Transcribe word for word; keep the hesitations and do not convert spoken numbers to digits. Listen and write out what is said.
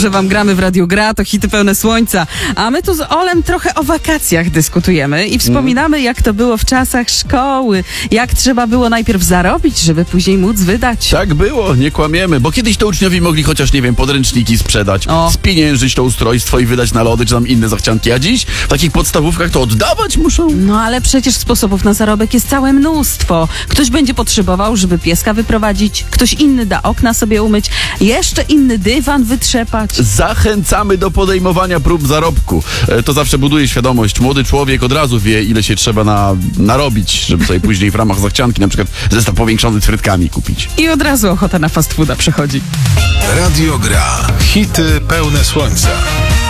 Że wam gramy w Radiu Gra, to hity pełne słońca. A my tu z Olem trochę o wakacjach dyskutujemy i wspominamy, mm. jak to było w czasach szkoły. Jak trzeba było najpierw zarobić, żeby później móc wydać. Tak było, nie kłamiemy, bo kiedyś to uczniowie mogli chociaż, nie wiem, podręczniki sprzedać, o. spieniężyć to ustrojstwo i wydać na lody, czy tam inne zachcianki. A dziś w takich podstawówkach to oddawać muszą. No ale przecież sposobów na zarobek jest całe mnóstwo. Ktoś będzie potrzebował, żeby pieska wyprowadzić, ktoś inny da okna sobie umyć, jeszcze inny dywan wytrzepać. Zachęcamy do podejmowania prób zarobku. To zawsze buduje świadomość. Młody człowiek od razu wie, ile się trzeba na, narobić, żeby sobie później w ramach zachcianki na przykład zestaw powiększony z frytkami kupić. I od razu ochota na fast fooda przychodzi. Radio Gra. Hity pełne słońca.